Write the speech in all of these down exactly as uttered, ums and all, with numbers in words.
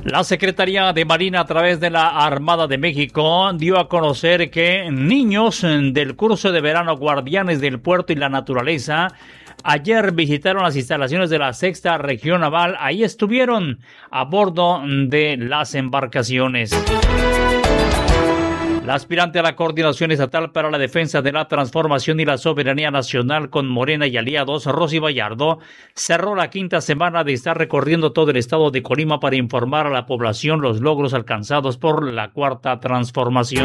La Secretaría de Marina, a través de la Armada de México, dio a conocer que niños del curso de verano Guardianes del Puerto y la Naturaleza ayer visitaron las instalaciones de la Sexta Región Naval. Ahí estuvieron a bordo de las embarcaciones. La aspirante a la Coordinación Estatal para la Defensa de la Transformación y la Soberanía Nacional con Morena y aliados, Rosy Vallardo, cerró la quinta semana de estar recorriendo todo el estado de Colima para informar a la población los logros alcanzados por la Cuarta Transformación.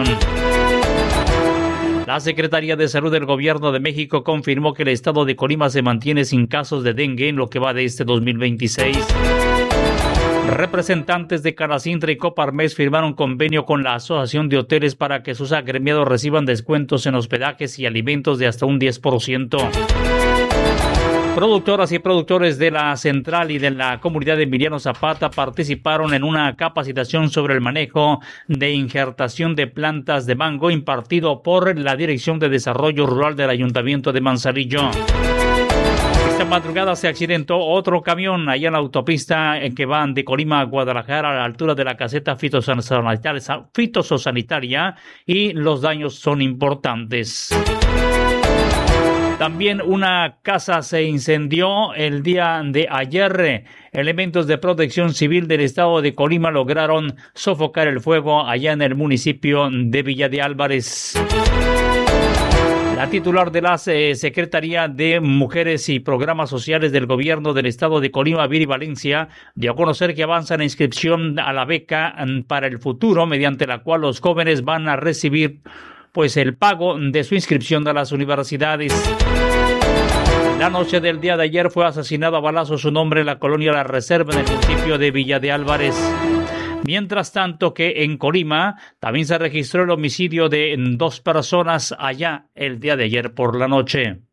La Secretaría de Salud del Gobierno de México confirmó que el estado de Colima se mantiene sin casos de dengue en lo que va de este dos mil veintiséis. Representantes de Canacintra y Coparmex firmaron convenio con la Asociación de Hoteles para que sus agremiados reciban descuentos en hospedajes y alimentos de hasta un diez por ciento. Productoras y productores de la Central y de la comunidad de Emiliano Zapata participaron en una capacitación sobre el manejo de injertación de plantas de mango impartido por la Dirección de Desarrollo Rural del Ayuntamiento de Manzanillo. Esta madrugada se accidentó otro camión allá en la autopista que van de Colima a Guadalajara a la altura de la caseta fitosanitaria, fitosanitaria y los daños son importantes. También una casa se incendió el día de ayer. Elementos de protección civil del estado de Colima lograron sofocar el fuego allá en el municipio de Villa de Álvarez. La titular de la eh, Secretaría de Mujeres y Programas Sociales del Gobierno del Estado de Colima, Viri Valencia, dio a conocer que avanza la inscripción a la beca para el futuro, mediante la cual los jóvenes van a recibir pues el pago de su inscripción a las universidades. La noche del día de ayer fue asesinado a balazos un hombre en la colonia La Reserva, en el municipio de Villa de Álvarez. Mientras tanto que en Colima también se registró el homicidio de dos personas allá el día de ayer por la noche.